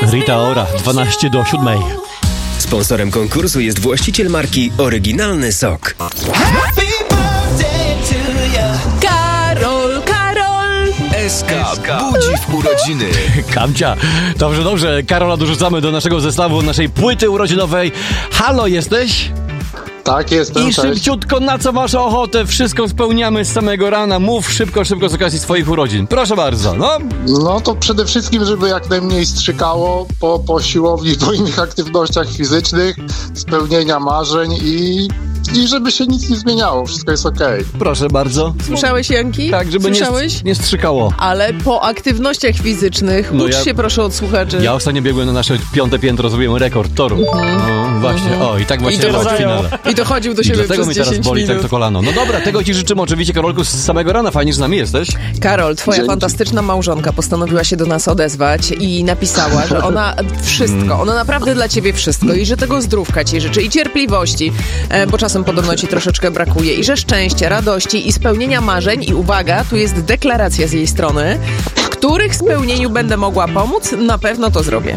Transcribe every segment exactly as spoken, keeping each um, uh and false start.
Rita Ora, dwanaście do siódmej. Sponsorem konkursu jest właściciel marki Oryginalny Sok. Karol, Karol! S K budzi w urodziny. Kamcia, dobrze, dobrze. Karola dorzucamy do naszego zestawu, naszej płyty urodzinowej. Halo, jesteś? Tak, jestem. I szybciutko, na co masz ochotę? Wszystko spełniamy z samego rana. Mów szybko, szybko z okazji swoich urodzin. Proszę bardzo, no. No to przede wszystkim, żeby jak najmniej strzykało po, po siłowni, po innych aktywnościach fizycznych, spełnienia marzeń i, i żeby się nic nie zmieniało. Wszystko jest okej. Proszę bardzo. Słyszałeś, Janki? Tak, żeby nie, Słyszałeś? nie strzykało. Ale po aktywnościach fizycznych No ucz ja- się proszę od słuchaczy. Ja ostatnio biegłem na nasze piąte piętro, zrobiłem rekord toru. No właśnie, o i tak I właśnie to, było w finale. I to chodził do I siebie dlatego przez mi teraz dziesięć boli minut. tak to kolano. No dobra, tego ci życzymy oczywiście, Karolku, z samego rana. Fajnie, że z nami jesteś. Karol, twoja Dzięki. fantastyczna małżonka postanowiła się do nas odezwać i napisała, że ona wszystko, ona naprawdę dla ciebie wszystko i że tego zdrówka ci życzy i cierpliwości, e, bo czasem podobno ci troszeczkę brakuje i że szczęścia, radości i spełnienia marzeń i uwaga, tu jest deklaracja z jej strony, w których spełnieniu będę mogła pomóc, na pewno to zrobię.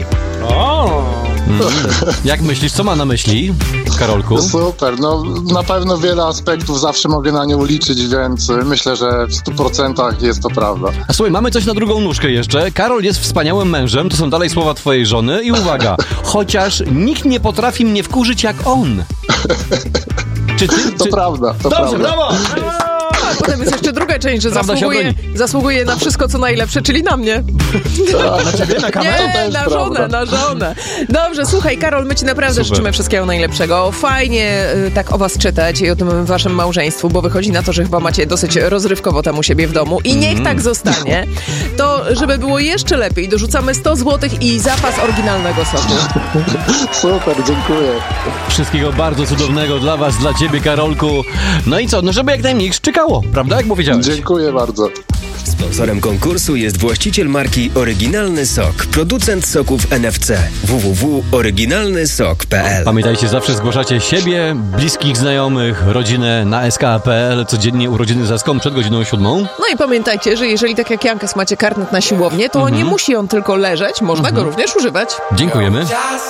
Jak myślisz, co ma na myśli, Karolku? Super, no na pewno wiele aspektów zawsze mogę na nią liczyć, więc myślę, że w stu procentach jest to prawda. A słuchaj, mamy coś na drugą nóżkę jeszcze. Karol jest wspaniałym mężem, to są dalej słowa twojej żony i uwaga, chociaż nikt nie potrafi mnie wkurzyć jak on. Czy ty, To czy... prawda, to Dobrze, prawda. brawo! A potem jest jeszcze druga część, że Prawda się zasługuje, obroni. zasługuje na wszystko, co najlepsze, czyli na mnie. Na ciebie, na kamerę? To Nie, też na prawda. żonę, na żonę. Dobrze, słuchaj, Karol, my ci naprawdę Super. życzymy wszystkiego najlepszego. Fajnie y, tak o was czytać i o tym waszym małżeństwu, bo wychodzi na to, że chyba macie dosyć rozrywkowo tam u siebie w domu i niech tak zostanie. To, żeby było jeszcze lepiej, dorzucamy sto złotych i zapas oryginalnego soku. Super, dziękuję. Wszystkiego bardzo cudownego dla was, dla ciebie, Karolku. No i co, no żeby jak najmniej szczykało, prawda, jak powiedziałeś? Dziękuję bardzo. Sponsorem konkursu jest właściciel marki Oryginalny Sok, producent soków N F C. w w w kropka oryginalny sok kropka p l. Pamiętajcie, zawsze zgłaszacie siebie, bliskich znajomych, rodzinę na s k kropka p l, codziennie urodziny z Eską przed godziną siódmą. No i pamiętajcie, że jeżeli tak jak Jankas macie karnet na siłownię, to nie musi on tylko leżeć, można go również używać. Dziękujemy.